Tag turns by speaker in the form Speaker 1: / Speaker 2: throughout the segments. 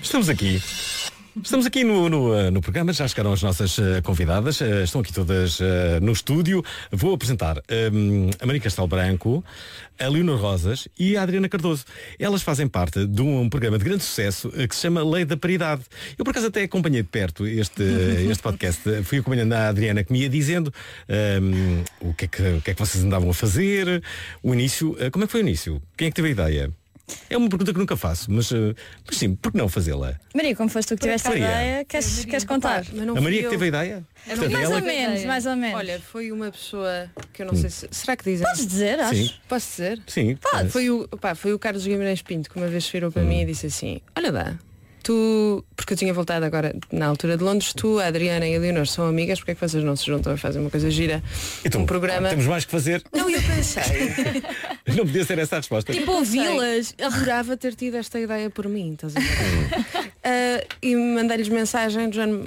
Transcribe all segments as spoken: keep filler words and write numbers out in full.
Speaker 1: Estamos aqui. Estamos aqui no, no, no programa, já chegaram as nossas uh, convidadas, uh, estão aqui todas uh, no estúdio. Vou apresentar um, a Maria Castelo Branco, a Leonor Rosas e a Adriana Cardoso. Elas fazem parte de um programa de grande sucesso uh, que se chama Lei da Paridade. Eu por acaso até acompanhei de perto este, este podcast, fui acompanhando a Adriana que me ia dizendo um, o, que é que, o que é que vocês andavam a fazer, o início, uh, como é que foi o início? Quem é que teve a ideia? É uma pergunta que nunca faço, mas, uh, mas sim, por que não fazê-la?
Speaker 2: Maria, como foste tu que tiveste a ideia, queres,
Speaker 3: Maria,
Speaker 2: queres contar?
Speaker 3: Mas não
Speaker 1: A Maria
Speaker 3: fui
Speaker 1: que
Speaker 3: eu.
Speaker 1: teve a ideia? Portanto,
Speaker 2: Mais
Speaker 1: ela...
Speaker 2: ou menos, mais ou menos.
Speaker 3: Olha, foi uma pessoa que eu não sei se... Será que dizem?
Speaker 2: Podes dizer, acho.
Speaker 1: Sim.
Speaker 3: Posso dizer?
Speaker 1: Sim,
Speaker 3: Pá, foi, o, pá, foi o Carlos Guimarães Pinto que uma vez virou para
Speaker 1: Hum.
Speaker 3: mim e disse assim: olha lá, tu, porque eu tinha voltado agora na altura de Londres, tu, a Adriana e a Leonor são amigas, porque é que vocês não se juntam e fazem uma coisa gira?
Speaker 1: Então,
Speaker 3: um programa.
Speaker 1: temos mais que fazer.
Speaker 3: Não, eu pensei.
Speaker 1: Não podia ser essa a resposta.
Speaker 2: Tipo ouvi-las.
Speaker 3: Adorava ter tido esta ideia por mim, estás a ver? uh, e mandei-lhes mensagem do género,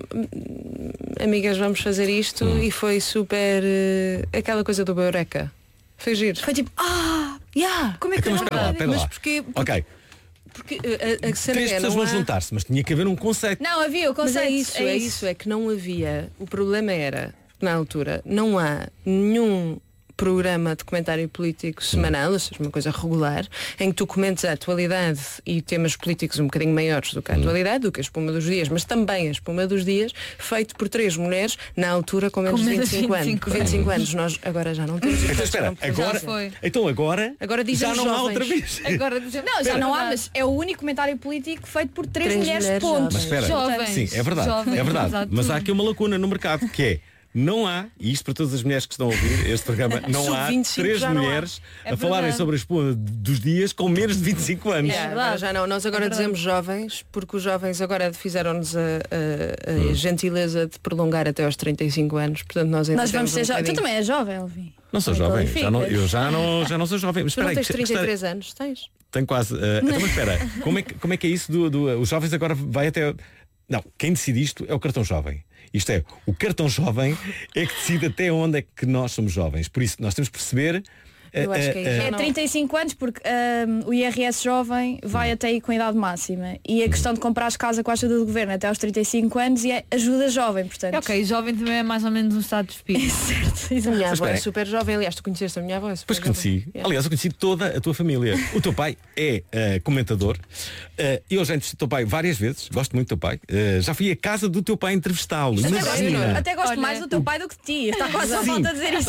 Speaker 3: amigas, vamos fazer isto,
Speaker 1: Hum.
Speaker 3: e foi super uh, aquela coisa do Eureka. Foi giro.
Speaker 2: Foi tipo, ah, yeah, como é que
Speaker 1: Então,
Speaker 2: eu
Speaker 1: mas espera lá, espera
Speaker 3: Mas
Speaker 1: lá.
Speaker 3: porquê?
Speaker 1: Ok,
Speaker 3: Porque uh, a, a cena
Speaker 1: três
Speaker 3: é,
Speaker 1: pessoas
Speaker 3: não
Speaker 1: vão
Speaker 3: há...
Speaker 1: juntar-se, mas tinha que haver um conceito.
Speaker 2: Não, havia o
Speaker 3: Mas
Speaker 2: conceito.
Speaker 3: é isso, é, isso, é que não havia. O problema era, na altura, não há nenhum programa de comentário político semanal, ou seja, uma coisa regular, em que tu comentes a atualidade e temas políticos um bocadinho maiores do que a atualidade, do que a espuma dos dias, mas também a espuma dos dias, feito por três mulheres, na altura com menos
Speaker 4: Com
Speaker 3: de
Speaker 4: menos
Speaker 3: vinte e cinco
Speaker 4: de vinte e
Speaker 3: anos.
Speaker 4: cinco
Speaker 3: vinte e cinco anos, nós agora já não temos.
Speaker 1: Então espera, agora,
Speaker 4: foi.
Speaker 1: então agora,
Speaker 3: Agora dizem
Speaker 1: já não há
Speaker 3: jovens.
Speaker 1: outra vez.
Speaker 4: Agora dizemos.
Speaker 2: Não, já não há, mas é o único comentário político feito por três,
Speaker 3: Três
Speaker 2: mulheres,
Speaker 3: mulheres
Speaker 2: ponto.
Speaker 1: Mas espera,
Speaker 4: Jovens.
Speaker 1: sim, é verdade,
Speaker 4: Jovens,
Speaker 1: é verdade.
Speaker 4: exato.
Speaker 1: Mas há aqui uma lacuna no mercado, que é, não há, e isto para todas as mulheres que estão a ouvir este programa, não
Speaker 3: Sub
Speaker 1: há
Speaker 3: vinte e cinco
Speaker 1: três
Speaker 3: já não há.
Speaker 1: mulheres
Speaker 4: É
Speaker 1: a falarem
Speaker 4: verdade.
Speaker 1: sobre a espuma dos dias com menos de vinte e cinco anos.
Speaker 3: Yeah,
Speaker 2: verdade.
Speaker 3: agora já não, nós agora
Speaker 4: É verdade.
Speaker 3: dizemos jovens, porque os jovens agora fizeram-nos a, a- a gentileza de prolongar até aos trinta e cinco anos, portanto nós ainda
Speaker 2: Nós vamos
Speaker 3: temos
Speaker 2: ser
Speaker 3: um
Speaker 2: jovens. Tu
Speaker 3: bocadinho.
Speaker 2: também és jovem, Elvin.
Speaker 1: Não sou
Speaker 2: Também
Speaker 1: jovem, já não,
Speaker 2: qualificas.
Speaker 1: eu já não, já não sou jovem. Mas
Speaker 3: Tu não
Speaker 1: espera aí,
Speaker 3: tens
Speaker 1: que-
Speaker 3: trinta e três
Speaker 1: que-
Speaker 3: anos, tens?
Speaker 1: Tenho quase. uh, então, mas espera, como é, que, como é que é isso do, do- Os jovens agora vai até. Não, quem decide isto é o cartão jovem. Isto é, o cartão jovem é que decide até onde é que nós somos jovens. Por isso, nós temos que perceber.
Speaker 3: Eu acho que é isso.
Speaker 2: É
Speaker 3: Não.
Speaker 2: trinta e cinco anos porque hum, o I R S jovem vai até aí com a idade máxima e a questão de comprar casa com a ajuda do governo até aos trinta e cinco anos e é ajuda jovem, portanto.
Speaker 4: É ok, jovem também é mais ou menos um estado de espírito.
Speaker 2: Certo,
Speaker 3: A
Speaker 2: exato.
Speaker 3: minha
Speaker 1: Mas
Speaker 3: avó é
Speaker 1: espera.
Speaker 3: super jovem, aliás, tu conheceste a minha avó? É super
Speaker 1: Pois conheci.
Speaker 3: jovem. Yeah.
Speaker 1: Aliás, eu conheci toda a tua família. O teu pai é uh, comentador. Uh, eu já entrevistei o teu pai várias vezes. Gosto muito do teu pai. Uh, já fui à casa do teu pai entrevistá-lo.
Speaker 2: Até gosto,
Speaker 1: Imagina.
Speaker 2: até gosto
Speaker 4: Olha,
Speaker 2: mais do teu pai do que de ti. Está quase a
Speaker 1: Sim.
Speaker 2: falta dizer isso.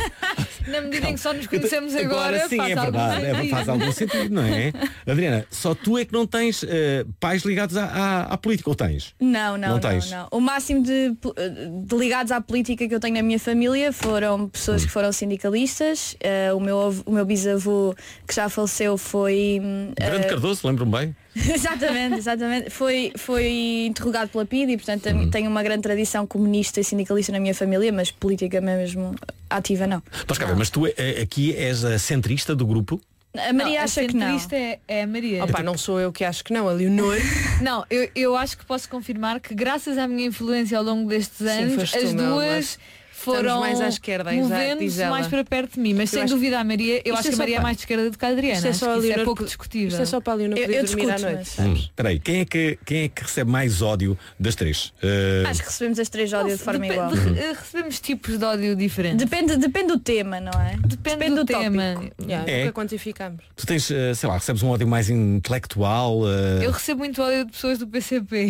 Speaker 4: Na medida em que só nos conhecemos
Speaker 1: Agora,
Speaker 4: agora,
Speaker 1: sim,
Speaker 4: faz
Speaker 1: é
Speaker 4: algum
Speaker 1: verdade. É,
Speaker 4: sentido.
Speaker 1: faz algum sentido, não é? Adriana, só tu é que não tens uh, pais ligados à, à, à política, ou tens?
Speaker 2: Não, não,
Speaker 1: Não
Speaker 2: não,
Speaker 1: tens?
Speaker 2: não. O máximo de, de ligados à política que eu tenho na minha família foram pessoas que foram sindicalistas. Eh, o, meu, avô- o meu bisavô, que já faleceu, foi. hum,
Speaker 1: Grande
Speaker 2: eh,
Speaker 1: Cardoso, lembro-me bem.
Speaker 2: exatamente, exatamente. Foi, foi interrogado pela P I D e, portanto,
Speaker 1: Uhum.
Speaker 2: tenho uma grande tradição comunista e sindicalista na minha família, mas política mesmo ativa não.
Speaker 1: Mas, cá, ver, mas tu eh, aqui és a centrista do grupo.
Speaker 2: A Maria
Speaker 4: Não,
Speaker 2: acha
Speaker 4: a
Speaker 2: que não.
Speaker 4: centrista É, é a Maria.
Speaker 3: Opa, não sou eu que acho que não, a Leonor.
Speaker 4: Não, eu, eu acho que posso confirmar que graças à minha influência ao longo destes anos,
Speaker 3: foste
Speaker 4: as
Speaker 3: tu, meu
Speaker 4: duas foram
Speaker 3: mais à esquerda, exato, diz
Speaker 4: movendo-se
Speaker 3: ela.
Speaker 4: mais para perto de mim. Mas
Speaker 3: Eu
Speaker 4: sem
Speaker 3: acho-
Speaker 4: dúvida a Maria, eu
Speaker 3: Isto
Speaker 4: acho
Speaker 3: é
Speaker 4: que a
Speaker 3: só
Speaker 4: Maria é
Speaker 3: pa-
Speaker 4: mais de esquerda do que a Adriana.
Speaker 3: Isto é
Speaker 4: Acho
Speaker 3: só
Speaker 4: que
Speaker 3: a
Speaker 4: isso é
Speaker 3: Leonor
Speaker 4: pouco
Speaker 3: que-
Speaker 4: discutível.
Speaker 3: Isto é só para a Leonor
Speaker 2: Eu,
Speaker 3: poder
Speaker 2: eu
Speaker 3: dormir à
Speaker 2: discuto,
Speaker 3: noite.
Speaker 2: mas
Speaker 1: Hum, Espera aí, quem é, que, quem é que recebe mais ódio das três? Uh,
Speaker 2: acho que recebemos as três ódio de forma
Speaker 4: Depe-
Speaker 2: igual.
Speaker 4: de- eh, recebemos tipos de ódio diferentes.
Speaker 2: Depende, depende do tema, não é?
Speaker 4: Depende, do, tema.
Speaker 2: tópico.
Speaker 3: Yeah,
Speaker 1: É.
Speaker 3: Nunca quantificamos.
Speaker 1: Tu tens, uh, sei lá, recebes um ódio mais intelectual? uh,
Speaker 4: Eu recebo muito ódio de pessoas do P C P.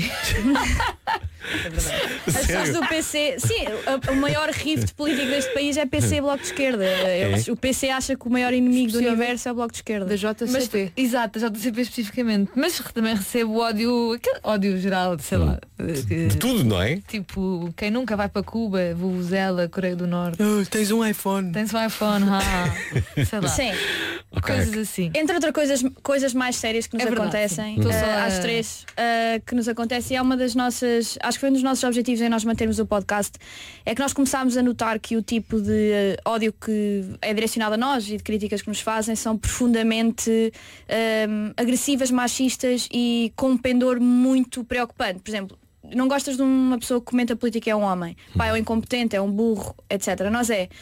Speaker 2: As pessoas
Speaker 1: sério?
Speaker 2: do P C, sim, o, o maior rift político deste país é P C e Bloco de Esquerda. Eles- O P C acha que o maior inimigo do
Speaker 3: Especialmente
Speaker 2: universo é o Bloco de Esquerda.
Speaker 3: Da J
Speaker 4: Mas,
Speaker 3: C P.
Speaker 4: exato, já do C P especificamente. Mas também recebo ódio, aquele ódio geral, sei lá. que-
Speaker 1: De tudo, não é?
Speaker 4: Tipo, quem nunca vai para Cuba, Vuvuzela, Coreia do Norte.
Speaker 3: Oh, tens um iPhone.
Speaker 4: Tens um iPhone, ah, sei lá.
Speaker 2: Sim.
Speaker 1: Ok.
Speaker 4: Coisas assim.
Speaker 2: Entre outras coisas, coisas mais sérias que nos
Speaker 4: É verdade,
Speaker 2: acontecem,
Speaker 4: sim. Estou
Speaker 2: eh,
Speaker 4: só a-
Speaker 2: às três, eh, que nos acontece, e é uma das nossas, acho que foi um dos nossos objetivos em nós mantermos o podcast, é que nós começámos a notar que o tipo de eh, ódio que é direcionado a nós e de críticas que nos fazem são profundamente eh, agressivas, machistas e com um pendor muito preocupante. Por exemplo, não gostas de uma pessoa que comenta política é um homem, pá, é um incompetente, é um burro, etcétera. Nós é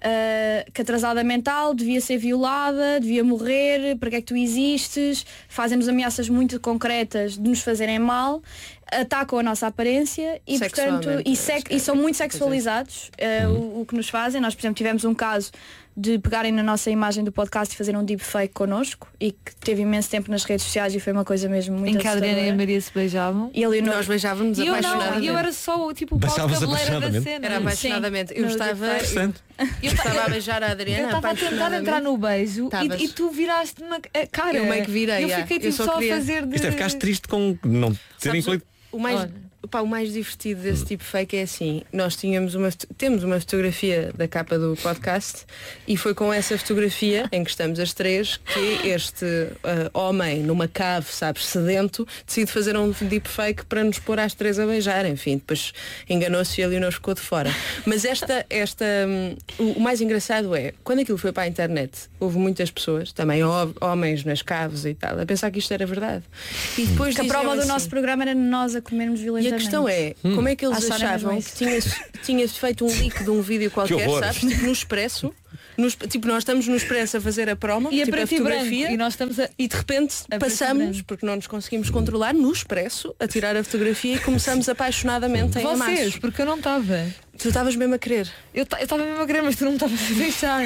Speaker 2: uh, que atrasada mental, devia ser violada, devia morrer, para que é que tu existes, fazem-nos ameaças muito concretas de nos fazerem mal, atacam a nossa aparência e, portanto, e, sec- e são muito sexualizados uh, o, o que nos fazem. Nós, por exemplo, tivemos um caso de pegarem na nossa imagem do podcast e fazer um deepfake connosco e que teve imenso tempo nas redes sociais e foi uma coisa mesmo muito
Speaker 4: em que a Adriana e a Maria se beijavam
Speaker 2: e ele,
Speaker 3: nós beijávamos
Speaker 4: e eu
Speaker 3: apaixonadamente.
Speaker 4: Não, eu era só tipo o pau de cabeleira da cena.
Speaker 3: Era apaixonadamente.
Speaker 2: Sim,
Speaker 3: eu estava eu, eu estava a beijar a Adriana.
Speaker 4: Eu estava a tentar entrar no beijo e, e tu viraste-me a cara.
Speaker 3: Eu meio que virei.
Speaker 4: Eu fiquei tipo,
Speaker 3: eu só,
Speaker 4: só
Speaker 3: queria...
Speaker 4: a fazer de...
Speaker 1: Isto é ficaste triste com não terem incluído.
Speaker 3: O mais, pá, o mais divertido desse hum. tipo de fake é assim, nós tínhamos uma, temos uma fotografia da capa do podcast e foi com essa fotografia, em que estamos as três, que este uh, homem numa cave, sabes, sedento, decide fazer um deepfake para nos pôr às três a beijar, enfim, depois enganou-se e a Leonor ficou de fora. Mas esta, esta um, o, o mais engraçado é, quando aquilo foi para a internet, houve muitas pessoas, também homens nas caves e tal, a pensar que isto era verdade. E depois
Speaker 2: que a prova do
Speaker 3: assim,
Speaker 2: nosso programa era nós a comermos violentamente.
Speaker 3: E a questão é, hum. como é que eles achavam que tinhas, tinhas feito um leak de um vídeo qualquer, sabes? Tipo no Expresso. Nos, tipo, nós estamos no Expresso a fazer a promo
Speaker 4: e
Speaker 3: tipo,
Speaker 4: a,
Speaker 3: a fotografia
Speaker 4: e nós estamos a...
Speaker 3: e de repente passamos, porque não nos conseguimos controlar, no Expresso a tirar a fotografia e começamos apaixonadamente em amar.
Speaker 4: Vocês, porque eu não estava.
Speaker 3: Tu estavas mesmo a querer.
Speaker 4: Eu estava mesmo a querer, mas tu não me estavas a deixar.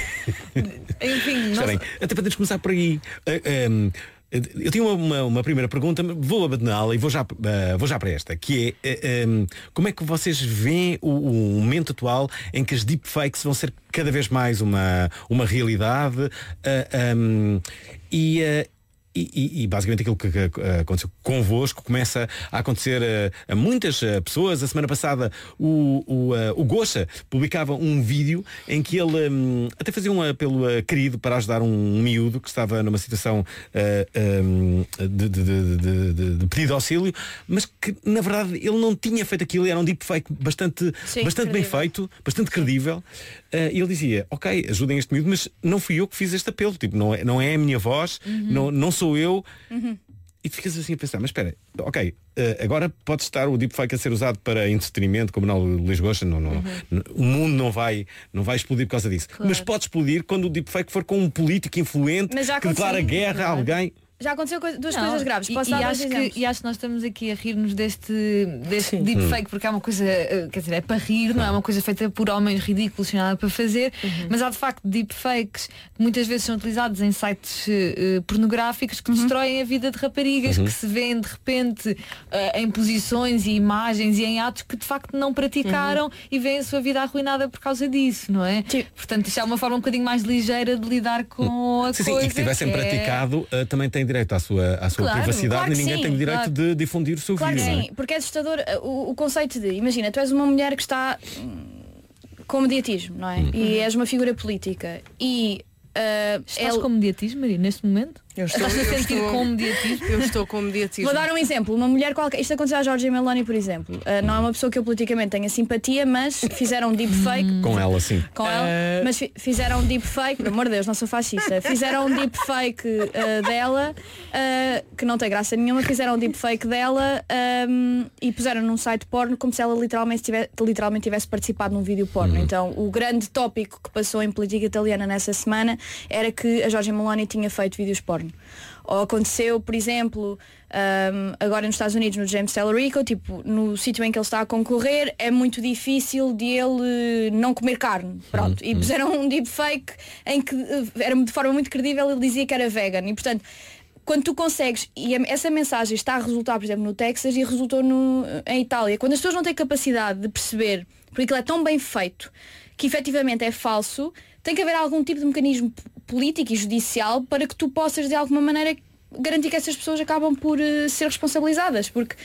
Speaker 4: Enfim,
Speaker 1: nossa... até podemos começar por aí. Uh, um... Eu tinha uma, uma, uma primeira pergunta, vou abandoná-la e vou já, uh, vou já para esta, que é uh, um, como é que vocês veem o, o momento atual em que as deepfakes vão ser cada vez mais uma, uma realidade uh, um, e, uh, E, e, e basicamente aquilo que, que aconteceu convosco começa a acontecer a, a muitas pessoas. A semana passada o, o, a, o Gosha publicava um vídeo em que ele um, até fazia um apelo uh, querido para ajudar um, um miúdo que estava numa situação uh, um, de, de, de, de, de pedido de auxílio, mas que na verdade ele não tinha feito aquilo, era um deepfake bastante,
Speaker 2: Sim,
Speaker 1: bastante bem feito, bastante credível. Uh, e ele dizia, ok, ajudem este miúdo, mas não fui eu que fiz este apelo, tipo, não é, não é a minha voz, uhum. não, não sou eu. Uhum. E tu ficas assim a pensar, mas espera, ok, uh, agora pode estar o deepfake a ser usado para entretenimento, como não o Luís Gosha, não, não, uhum. não, o mundo não vai, não vai explodir por causa disso. Claro. Mas pode explodir quando o deepfake for com um político influente que declara guerra
Speaker 2: claro.
Speaker 1: a alguém.
Speaker 2: Já aconteceu coisa, duas
Speaker 4: não,
Speaker 2: coisas graves. Posso
Speaker 4: e,
Speaker 2: dar
Speaker 4: e,
Speaker 2: dois
Speaker 4: acho
Speaker 2: exemplos?
Speaker 4: que, e acho que nós estamos aqui a rir-nos deste, deste deepfake, porque é uma coisa, quer dizer, é para rir, não é uma coisa feita por homens ridículos, sem nada para fazer, uhum. mas há de facto deepfakes que muitas vezes são utilizados em sites uh, pornográficos que uhum. destroem a vida de raparigas, uhum. que se vêem de repente uh, em posições e imagens e em atos que de facto não praticaram uhum. e veem a sua vida arruinada por causa disso, não é? Sim. Portanto, isto é uma forma um bocadinho mais ligeira de lidar com a
Speaker 1: sim,
Speaker 4: coisa.
Speaker 1: Sim, e que tivessem
Speaker 4: que
Speaker 1: praticado
Speaker 4: é...
Speaker 1: uh, também tem direito à sua à sua
Speaker 2: claro,
Speaker 1: privacidade
Speaker 2: claro
Speaker 1: e ninguém
Speaker 2: sim,
Speaker 1: tem o direito
Speaker 2: claro.
Speaker 1: de difundir o seu
Speaker 2: claro
Speaker 1: vídeo.
Speaker 2: Claro
Speaker 1: não
Speaker 2: sim,
Speaker 1: é?
Speaker 2: porque é assustador o, o conceito de, imagina, tu és uma mulher que está hum, com mediatismo, não é? Hum. E és uma figura política e uh,
Speaker 4: estás
Speaker 2: ele...
Speaker 4: com mediatismo, Maria, neste momento?
Speaker 3: Eu estou,
Speaker 4: Estás a
Speaker 3: eu
Speaker 4: sentir
Speaker 3: estou,
Speaker 4: com mediatismo?
Speaker 3: Eu estou com mediatismo.
Speaker 2: Vou dar um exemplo. Uma mulher qualquer. Isto aconteceu à Giorgia Meloni, por exemplo. Uh, não é uma pessoa que eu politicamente tenha simpatia, mas fizeram um deepfake.
Speaker 1: Com ela, sim.
Speaker 2: Com ela. Uh... Mas fi fizeram um deepfake. Por amor de Deus, não sou fascista. Fizeram um deepfake uh, dela, uh, que não tem graça nenhuma. Fizeram um deepfake dela um, e puseram num site porno como se ela literalmente tivesse, literalmente tivesse participado num vídeo porno. Uhum. Então, o grande tópico que passou em política italiana nessa semana era que a Giorgia Meloni tinha feito vídeos porno. Ou aconteceu, por exemplo, um, agora nos Estados Unidos, no James Tellerico, tipo, no sítio em que ele está a concorrer, é muito difícil de ele não comer carne. Pronto. E puseram um deepfake em que era de forma muito credível, ele dizia que era vegan. E portanto, quando tu consegues, e essa mensagem está a resultar, por exemplo, no Texas e resultou no, em Itália, quando as pessoas não têm capacidade de perceber, porque aquilo é tão bem feito, que efetivamente é falso, tem que haver algum tipo de mecanismo político e judicial para que tu possas de alguma maneira garantir que essas pessoas acabam por uh, ser responsabilizadas, porque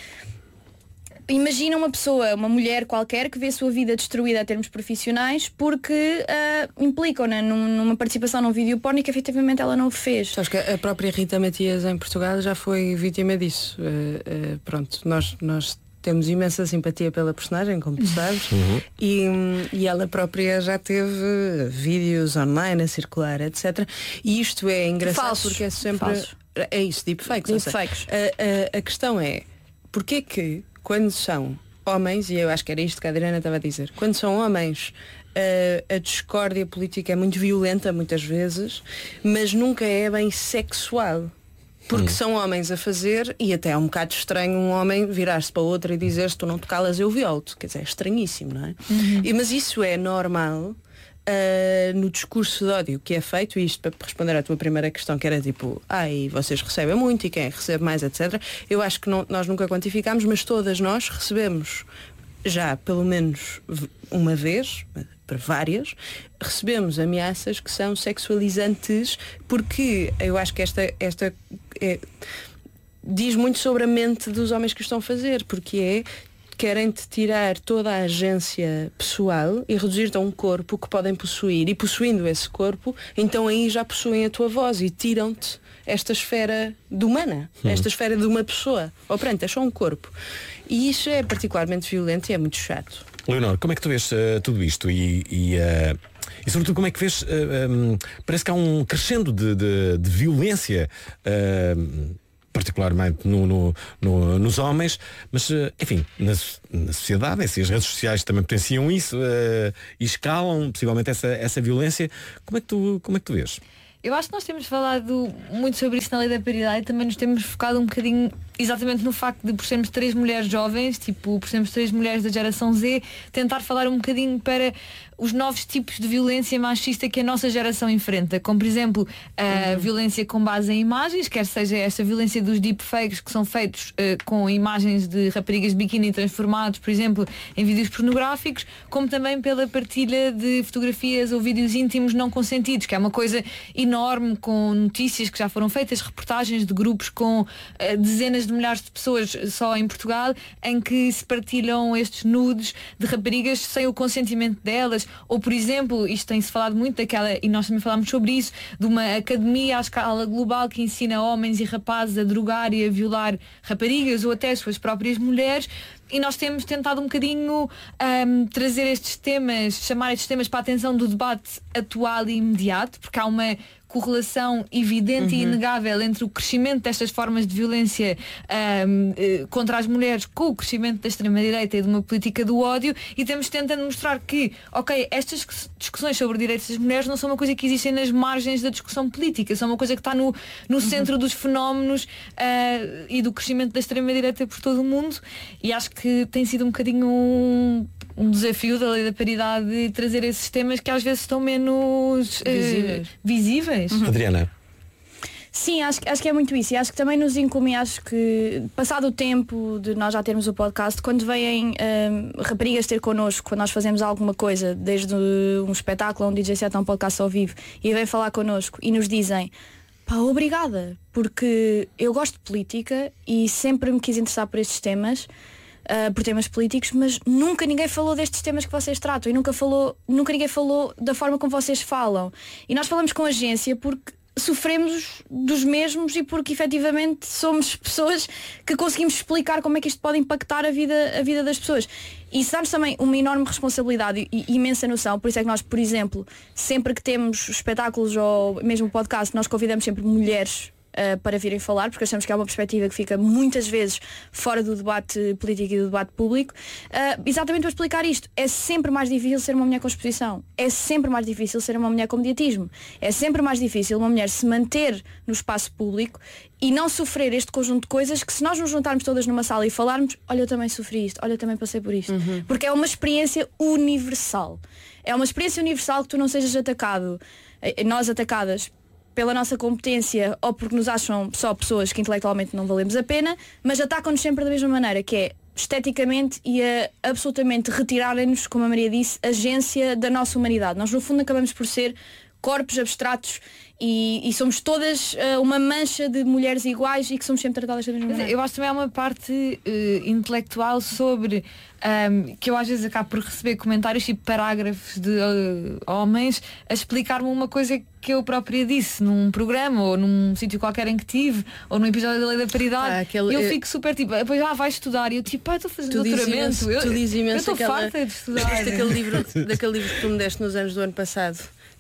Speaker 2: imagina uma pessoa, uma mulher qualquer que vê a sua vida destruída a termos profissionais porque uh, implicam-na num, numa participação num vídeo porno que efetivamente ela não o fez.
Speaker 3: Sabes que a própria Rita Matias em Portugal já foi vítima disso. Uh, uh, pronto, nós, nós temos imensa simpatia pela personagem, como tu sabes, uhum. e, e ela própria já teve vídeos online a circular, etcétera. E isto é engraçado Falsos. porque é sempre... Falsos. É isso, deepfakes.
Speaker 2: Deepfakes.
Speaker 3: A, a, a questão é, porquê que quando são homens, e eu acho que era isto que a Adriana estava a dizer, quando são homens a, a discórdia política é muito violenta muitas vezes, mas nunca é bem sexual. Porque hum. são homens a fazer, e até é um bocado estranho um homem virar-se para outro e dizer: se tu não te calas eu violo-te. Quer dizer, é estranhíssimo, não é? Uhum. E, mas isso é normal uh, no discurso de ódio que é feito, e isto para responder à tua primeira questão, que era tipo, ai, vocês recebem muito e quem é que recebe mais, etcétera. Eu acho que não, nós nunca quantificámos, mas todas nós recebemos já pelo menos uma vez, para várias, recebemos ameaças que são sexualizantes, porque eu acho que esta, esta é, diz muito sobre a mente dos homens que o estão a fazer, porque é, querem-te tirar toda a agência pessoal e reduzir-te a um corpo que podem possuir, e possuindo esse corpo, então aí já possuem a tua voz e tiram-te esta esfera de humana, hum. esta esfera de uma pessoa. Ou pronto, é só um corpo. E isso é particularmente violento e é muito chato.
Speaker 1: Leonor, como é que tu vês uh, tudo isto e, e, uh, e sobretudo como é que vês, uh, um, parece que há um crescendo de, de, de violência, uh, particularmente no, no, no, nos homens, mas uh, enfim, na, na sociedade, assim, as redes sociais também potenciam isso uh, e escalam possivelmente essa, essa violência. Como é que tu, como é que tu vês?
Speaker 4: Eu acho que nós temos falado muito sobre isso na Lei da Paridade e também nos temos focado um bocadinho exatamente no facto de, por sermos três mulheres jovens, tipo, por sermos três mulheres da geração Z, tentar falar um bocadinho para os novos tipos de violência machista que a nossa geração enfrenta, como por exemplo a uhum. violência com base em imagens, quer seja esta violência dos deepfakes que são feitos uh, com imagens de raparigas de biquíni transformados, por exemplo, em vídeos pornográficos, como também pela partilha de fotografias ou vídeos íntimos não consentidos, que é uma coisa enorme, com notícias que já foram feitas, reportagens de grupos com uh, dezenas de milhares de pessoas só em Portugal, em que se partilham estes nudes de raparigas sem o consentimento delas. Ou, por exemplo, isto tem-se falado muito daquela, e nós também falámos sobre isso, de uma academia à escala global que ensina homens e rapazes a drogar e a violar raparigas ou até as suas próprias mulheres. E nós temos tentado um bocadinho um, trazer estes temas, chamar estes temas para a atenção do debate atual e imediato, porque há uma correlação evidente uhum. e inegável entre o crescimento destas formas de violência um, contra as mulheres com o crescimento da extrema-direita e de uma política do ódio, e temos tentando mostrar que, ok, estas discussões sobre direitos das mulheres não são uma coisa que existem nas margens da discussão política, são uma coisa que está no, no centro uhum. dos fenómenos uh, e do crescimento da extrema-direita por todo o mundo, e acho que tem sido um bocadinho um, um desafio da Lei da Paridade trazer esses temas que às vezes estão menos uh, visíveis, visíveis.
Speaker 1: Uhum. Adriana?
Speaker 2: Sim, acho, acho que é muito isso, e acho que também nos incumbe, acho que passado o tempo de nós já termos o podcast, quando vêm um, raparigas ter connosco, quando nós fazemos alguma coisa, desde um espetáculo, um D J set, um podcast ao vivo, e vêm falar connosco e nos dizem: pá, obrigada, porque eu gosto de política e sempre me quis interessar por estes temas, Uh, por temas políticos, mas nunca ninguém falou destes temas que vocês tratam, e nunca, falou, nunca ninguém falou da forma como vocês falam. E nós falamos com agência porque sofremos dos mesmos e porque efetivamente somos pessoas que conseguimos explicar como é que isto pode impactar a vida, a vida das pessoas. E isso dá-nos também uma enorme responsabilidade e imensa noção. Por isso é que nós, por exemplo, sempre que temos espetáculos ou mesmo podcast, nós convidamos sempre mulheres Uh, para virem falar, porque achamos que é uma perspectiva que fica muitas vezes fora do debate político e do debate público, uh, exatamente para explicar isto. É sempre mais difícil ser uma mulher com exposição, é sempre mais difícil ser uma mulher com mediatismo, é sempre mais difícil uma mulher se manter no espaço público e não sofrer este conjunto de coisas que, se nós nos juntarmos todas numa sala e falarmos: olha, eu também sofri isto, olha, eu também passei por isto, uhum. porque é uma experiência universal, é uma experiência universal que tu não sejas atacado, nós atacadas pela nossa competência ou porque nos acham só pessoas que intelectualmente não valemos a pena, mas atacam-nos sempre da mesma maneira, que é esteticamente e a absolutamente retirarem-nos, como a Maria disse, agência da nossa humanidade. Nós no fundo acabamos por ser corpos abstratos e, e somos todas uh, uma mancha de mulheres iguais e que somos sempre tratadas da mesma maneira.
Speaker 4: Eu acho que também há uma parte uh, intelectual sobre um, que eu às vezes acabo por receber comentários tipo parágrafos de uh, homens a explicar-me uma coisa que eu própria disse num programa ou num sítio qualquer em que tive ou num episódio da Lei da Paridade, ah, aquele, e eu fico super tipo, depois já ah, vai estudar e eu tipo, ah, estou a fazer doutoramento, eu estou farta de estudar.
Speaker 3: Daquele livro, daquele livro que tu me deste nos anos do ano passado,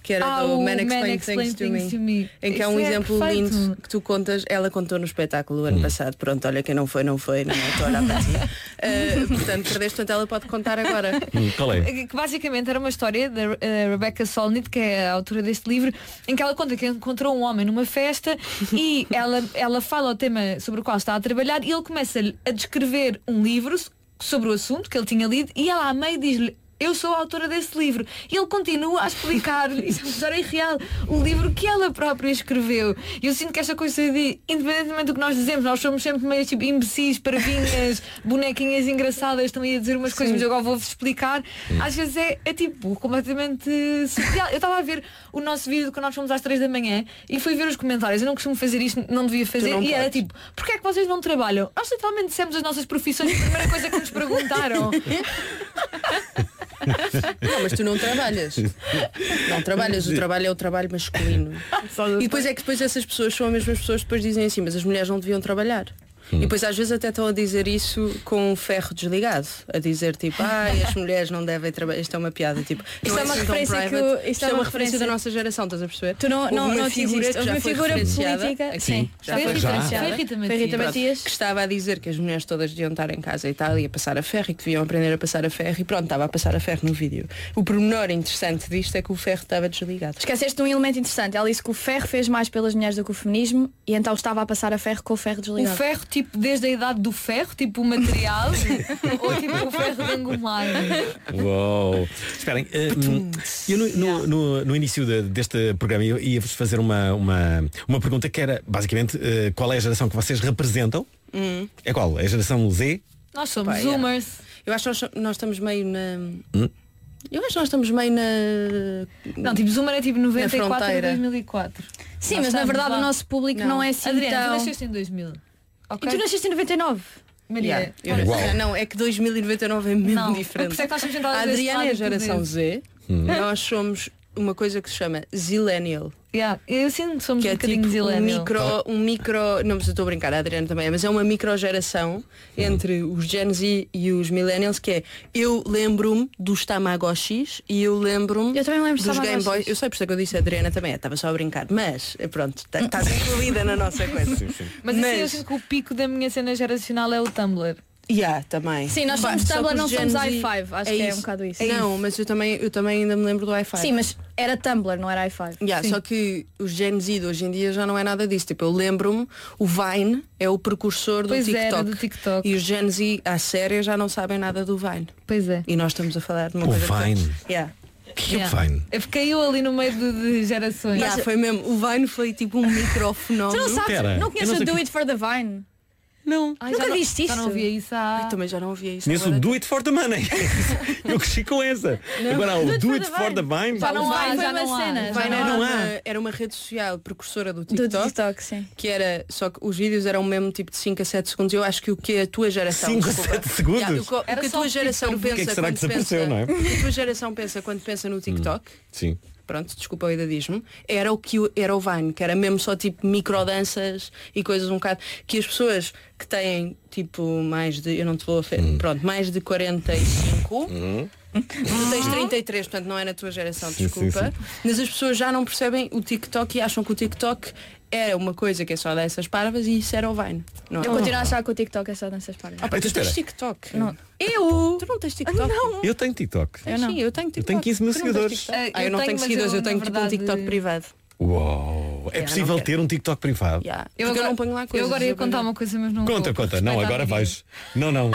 Speaker 3: que era
Speaker 4: Ah,
Speaker 3: do
Speaker 4: o
Speaker 3: Man Explain,
Speaker 4: Man
Speaker 3: Things,
Speaker 4: Explain
Speaker 3: to,
Speaker 4: Things
Speaker 3: me,
Speaker 4: to Me.
Speaker 3: em que há um
Speaker 4: Isso é
Speaker 3: exemplo
Speaker 4: perfeito.
Speaker 3: lindo que tu contas. Ela contou no espetáculo o ano passado. Pronto, olha, quem não foi, não foi, não é? Estou a olhar para ti. Uh, portanto, perdeste, portanto, ela pode contar agora.
Speaker 1: Hum, qual é?
Speaker 4: Que basicamente era uma história da uh, Rebecca Solnit, que é a autora deste livro, em que ela conta que encontrou um homem numa festa e ela, ela fala o tema sobre o qual está a trabalhar e ele começa a descrever um livro sobre o assunto que ele tinha lido e ela a meio diz-lhe: eu sou a autora desse livro. E ele continua a explicar, isso é uma história real, o livro que ela própria escreveu. E eu sinto que esta coisa de, independentemente do que nós dizemos, nós somos sempre meio tipo imbecis, paravinhas, bonequinhas engraçadas, estão aí a dizer umas coisas, mas eu agora vou-vos explicar. Às vezes é, é tipo completamente surreal. Eu estava a ver o nosso vídeo quando nós fomos às três da manhã e fui ver os comentários. Eu não costumo fazer isto, não devia fazer.
Speaker 3: não
Speaker 4: E era
Speaker 3: podes.
Speaker 4: tipo, porquê é que vocês não trabalham? Nós totalmente dissemos as nossas profissões, a primeira coisa que nos perguntaram.
Speaker 3: Não, mas tu não trabalhas. Não trabalhas, o trabalho é o trabalho masculino. E depois é que depois essas pessoas são as mesmas pessoas que depois dizem assim, mas as mulheres não deviam trabalhar. E depois às vezes até estão a dizer isso com o ferro desligado. A dizer tipo, ai, as mulheres não devem trabalhar. Isto é uma piada, tipo,
Speaker 2: Isto
Speaker 3: não
Speaker 2: é uma
Speaker 3: assim tão
Speaker 2: referência que
Speaker 3: private.
Speaker 2: o- isto
Speaker 3: Isto
Speaker 2: é
Speaker 3: é
Speaker 2: uma
Speaker 3: uma referência
Speaker 2: referência-
Speaker 3: da nossa geração, estás a perceber?
Speaker 2: Tu não,
Speaker 3: Houve
Speaker 2: não,
Speaker 3: uma
Speaker 2: não te
Speaker 3: figura
Speaker 2: existe.
Speaker 3: que
Speaker 2: Houve
Speaker 3: já
Speaker 2: uma
Speaker 3: foi
Speaker 2: figura
Speaker 3: referenciada
Speaker 2: política.
Speaker 3: aqui.
Speaker 2: Sim,
Speaker 3: Já
Speaker 2: foi
Speaker 3: foi
Speaker 2: referenciada.
Speaker 4: Foi Rita
Speaker 2: Foi Rita
Speaker 4: Matias.
Speaker 2: Matias.
Speaker 3: Que estava a dizer que as mulheres todas deviam estar em casa e tal, e a passar a ferro e que deviam aprender a passar a ferro e pronto, estava a passar a ferro no vídeo. O pormenor interessante disto é que o ferro estava desligado.
Speaker 2: Esqueceste de um elemento interessante. Ela disse que o ferro fez mais pelas mulheres do que o feminismo e então estava a passar a ferro com o ferro
Speaker 4: O
Speaker 2: desligado.
Speaker 4: ferro, tipo, desde a idade do ferro, tipo o material, ou tipo o ferro de angumar.
Speaker 1: Uou. Esperem, eh, eu no, no, no, no início de- deste programa eu ia-vos fazer uma, uma, uma pergunta que era basicamente eh, qual é a geração que vocês representam? É qual? É a geração Z?
Speaker 4: Nós somos
Speaker 3: Pá, yeah.
Speaker 4: zoomers.
Speaker 3: Eu acho que nós, nós estamos meio na.
Speaker 1: Hum?
Speaker 3: Eu acho que nós estamos meio na.
Speaker 4: Não, tipo, zoomer é tipo noventa e quatro a
Speaker 3: fronteira.
Speaker 4: dois mil e quatro.
Speaker 2: Sim,
Speaker 4: Nós
Speaker 2: mas na
Speaker 4: estamos
Speaker 2: verdade
Speaker 4: lá.
Speaker 2: o nosso público não,
Speaker 3: Não.
Speaker 2: é assim
Speaker 4: Adriana, tu
Speaker 2: tão...
Speaker 4: nasceste em dois mil.
Speaker 2: E
Speaker 4: Ok?
Speaker 2: tu nasceste em noventa e nove.
Speaker 4: Maria.
Speaker 3: Yeah, eu
Speaker 4: olha,
Speaker 3: não,
Speaker 4: olha,
Speaker 3: não, é que dois mil e noventa e nove é mesmo
Speaker 4: Não,
Speaker 3: diferente.
Speaker 4: por isso é que nós somos sentadas
Speaker 3: A
Speaker 4: deste
Speaker 3: Adriana
Speaker 4: lado
Speaker 3: é a
Speaker 4: e tu
Speaker 3: geração
Speaker 4: desse.
Speaker 3: Z. Nós somos uma coisa que se chama Zillennial.
Speaker 4: yeah, eu sinto que somos
Speaker 3: Que
Speaker 4: um
Speaker 3: é
Speaker 4: bocadinho
Speaker 3: tipo um
Speaker 4: zillennial.
Speaker 3: micro, um micro. Não, mas eu estou a brincar, a Adriana também é, mas é uma micro geração entre os Gen Z e os Millennials, que é eu lembro-me dos Tamagotchis e eu lembro-me
Speaker 2: Eu também me lembro dos
Speaker 3: dos Game
Speaker 2: Tamagotchis.
Speaker 3: Boys. Eu sei por isso é que eu disse a Adriana também, estava só a brincar, mas eh, pronto, tá- estás incluída na nossa coisa.
Speaker 4: Mas, assim, eu
Speaker 3: Mas-
Speaker 4: sinto que o pico da minha cena geracional é o Tumblr.
Speaker 3: Yeah, também.
Speaker 2: Sim, nós
Speaker 3: Pá,
Speaker 2: somos
Speaker 3: só
Speaker 2: Tumblr,
Speaker 3: que os
Speaker 2: não
Speaker 3: Gen
Speaker 2: somos
Speaker 3: Z
Speaker 2: i cinco. Acho que é um bocado isso.
Speaker 3: Não, mas eu também, eu também ainda me lembro do i cinco.
Speaker 2: Sim, mas era Tumblr, não era i cinco.
Speaker 3: Yeah,
Speaker 4: Sim.
Speaker 3: só que os Gen Z de hoje em dia já não é nada disso. Tipo, eu lembro-me, o Vine é o precursor do
Speaker 4: Pois
Speaker 3: TikTok.
Speaker 4: era, do TikTok.
Speaker 3: E os Gen Z à séria já não sabem nada do Vine.
Speaker 4: Pois é.
Speaker 3: E nós estamos a falar de uma
Speaker 1: O
Speaker 3: coisa que-
Speaker 1: Vine?
Speaker 3: Yeah.
Speaker 1: Que é o
Speaker 4: Yeah.
Speaker 1: Vine?
Speaker 4: Eu fiquei eu ali no meio de, de gerações.
Speaker 3: Yeah, foi mesmo. O Vine foi tipo um
Speaker 2: Tu
Speaker 3: microfenómeno.
Speaker 2: não sabes?
Speaker 1: Pera,
Speaker 2: não
Speaker 1: eu
Speaker 2: conheces
Speaker 1: não
Speaker 2: o
Speaker 1: sei
Speaker 2: Do
Speaker 1: que-
Speaker 2: It for the Vine?
Speaker 3: Não.
Speaker 4: Ai,
Speaker 2: Nunca
Speaker 4: já não-
Speaker 2: viste
Speaker 4: Já não
Speaker 2: isso?
Speaker 4: via isso há...
Speaker 3: Eu também já não ouvia isso.
Speaker 1: Conheço o
Speaker 3: agora.
Speaker 1: Do It for the Money. Eu cresci com essa. Agora há o Do It for the Vine.
Speaker 2: Já não
Speaker 4: O
Speaker 2: há,
Speaker 4: Vine
Speaker 2: foi
Speaker 4: já
Speaker 2: uma
Speaker 4: não há.
Speaker 2: cena.
Speaker 3: O
Speaker 2: já
Speaker 3: Vine
Speaker 2: não
Speaker 3: era,
Speaker 2: há.
Speaker 1: não há.
Speaker 3: uma, era uma rede social precursora do
Speaker 2: Do
Speaker 3: TikTok.
Speaker 2: TikTok, sim.
Speaker 3: Que era, só que os vídeos eram mesmo tipo de cinco a sete segundos. Eu acho que o que a tua geração
Speaker 1: cinco a
Speaker 3: desculpa.
Speaker 1: sete segundos?
Speaker 3: Yeah, o que, o
Speaker 4: Era
Speaker 3: que a
Speaker 4: só
Speaker 3: tua
Speaker 4: um
Speaker 3: geração
Speaker 4: tipo,
Speaker 3: pensa
Speaker 1: o que é que será
Speaker 3: quando
Speaker 1: que desapareceu,
Speaker 3: pensa,
Speaker 1: não é?
Speaker 3: o que a tua geração pensa quando pensa no TikTok,
Speaker 1: Sim.
Speaker 3: pronto, desculpa o idadismo, era o que o- era o Vine, que era mesmo só tipo microdanças e coisas um bocado que as pessoas que têm tipo mais de, eu não te vou oferecer, pronto, mais de quarenta e cinco. Tu tens trinta e três, portanto não é na tua geração,
Speaker 1: Sim,
Speaker 3: desculpa.
Speaker 1: sim, sim.
Speaker 3: Mas as pessoas já não percebem o TikTok e acham que o TikTok é uma coisa que é só dessas parvas e isso era o Vine. Não é?
Speaker 2: Eu continuo a achar que o TikTok é só danças paras.
Speaker 3: Ah, pá,
Speaker 1: Então,
Speaker 3: tu tens
Speaker 1: espera.
Speaker 3: TikTok?
Speaker 2: Não.
Speaker 3: Eu? Tu não tens TikTok?
Speaker 2: Não.
Speaker 1: Eu tenho TikTok.
Speaker 3: Eu não. Sim, eu tenho TikTok.
Speaker 1: Eu tenho quinze mil
Speaker 3: Tu não tens
Speaker 1: seguidores.
Speaker 3: TikTok?
Speaker 4: Eh,
Speaker 3: Ah, eu,
Speaker 4: eu
Speaker 3: não
Speaker 4: tenho,
Speaker 3: tenho
Speaker 4: mas
Speaker 3: seguidores,
Speaker 4: eu,
Speaker 3: eu tenho
Speaker 4: na
Speaker 3: tipo um
Speaker 4: verdade,
Speaker 3: TikTok privado.
Speaker 1: Uau. É
Speaker 3: Yeah,
Speaker 1: possível
Speaker 3: não
Speaker 1: ter um TikTok privado?
Speaker 3: Yeah.
Speaker 4: Eu
Speaker 3: Porque
Speaker 4: agora,
Speaker 3: eu não ponho lá coisas.
Speaker 4: eu agora ia
Speaker 3: eu ponho-
Speaker 4: contar uma coisa, mas não
Speaker 1: Conta,
Speaker 4: vou, por
Speaker 1: conta. Não,
Speaker 4: respeito à
Speaker 1: agora
Speaker 4: Maria.
Speaker 1: vais. Não, não.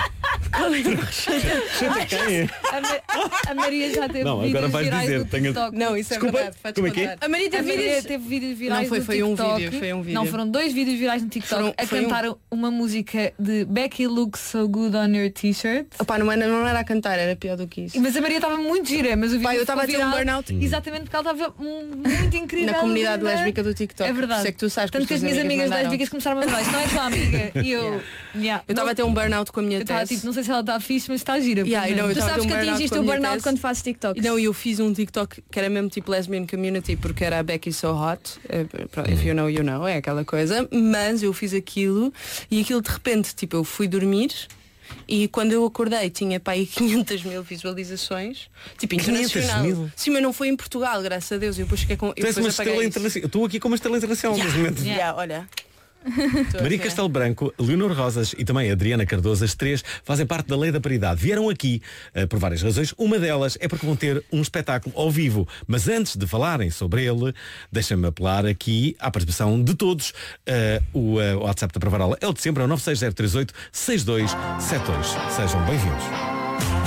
Speaker 1: Chata quem?
Speaker 4: A, Ma- a Maria já teve
Speaker 1: Não, agora
Speaker 4: vídeos
Speaker 1: vais
Speaker 4: virais
Speaker 1: dizer,
Speaker 4: do
Speaker 1: tenho-
Speaker 4: TikTok.
Speaker 3: Não, isso é
Speaker 1: Desculpa,
Speaker 3: verdade. Podes
Speaker 1: como é que é?
Speaker 3: contar.
Speaker 2: A Maria
Speaker 4: A
Speaker 2: teve
Speaker 4: Maria
Speaker 2: vídeos.
Speaker 4: teve vídeos virais
Speaker 3: Não, foi-
Speaker 4: no
Speaker 3: foi um
Speaker 4: TikTok.
Speaker 3: vídeo, foi um vídeo.
Speaker 4: Não, foram dois vídeos virais no TikTok
Speaker 3: Foram-
Speaker 4: a
Speaker 3: foi um-
Speaker 4: cantar uma música de Becky Looks So Good On Your T-shirt.
Speaker 3: Opá, não era, não era a cantar, era pior do que isso.
Speaker 4: Mas a Maria estava muito gira, mas o vídeo
Speaker 3: Pá, eu estava a
Speaker 4: ficou
Speaker 3: ter um
Speaker 4: viral
Speaker 3: burnout.
Speaker 4: exatamente porque ela estava hum, muito incrível
Speaker 3: Na comunidade
Speaker 4: linda.
Speaker 3: lésbica do TikTok.
Speaker 4: É verdade.
Speaker 3: Por isso é que tu sabes que
Speaker 4: Tanto que as minhas amigas
Speaker 3: mandaram.
Speaker 4: lésbicas começaram a mandar, isto não é tua amiga. E eu, yeah.
Speaker 3: Eu estava a ter um burnout com a minha
Speaker 4: Eu estava
Speaker 3: tese.
Speaker 4: tipo, não sei se ela está fixe, mas está gira.
Speaker 3: Yeah,
Speaker 4: pelo
Speaker 3: eu não,
Speaker 4: menos.
Speaker 2: Tu
Speaker 3: estava a ter
Speaker 2: sabes
Speaker 3: um
Speaker 2: que
Speaker 3: burnout
Speaker 2: atingiste
Speaker 3: com a
Speaker 2: o
Speaker 3: minha
Speaker 2: burnout
Speaker 3: tese.
Speaker 2: quando fazes TikTok.
Speaker 3: Não, e eu fiz um TikTok que era mesmo tipo lesbian community, porque era a Becky So Hot. eh, pronto, If you know, you know, é aquela coisa. Mas eu fiz aquilo e aquilo de repente, tipo, eu fui dormir E quando eu acordei tinha para aí quinhentas mil visualizações, tipo internacional.
Speaker 1: mil?
Speaker 3: Sim, mas não foi em Portugal, graças a Deus. Eu depois fiquei com. Eu
Speaker 1: Tu és uma
Speaker 3: depois apaguei
Speaker 1: estrela
Speaker 3: isso.
Speaker 1: internacional. Estou aqui com uma estrela internacional
Speaker 3: Yeah.
Speaker 1: neste momento.
Speaker 3: Yeah, olha.
Speaker 1: Maria Castelo Branco, Leonor Rosas e também Adriana Cardoso, as três fazem parte da Lei da Paridade. Vieram aqui uh, por várias razões. Uma delas é porque vão ter um espetáculo ao vivo. Mas antes de falarem sobre ele, deixa-me apelar aqui à participação de todos. Uh, o, uh, o WhatsApp da Pravarola é o de sempre, é o nove seis zero três oito seis dois sete dois. Sejam bem-vindos.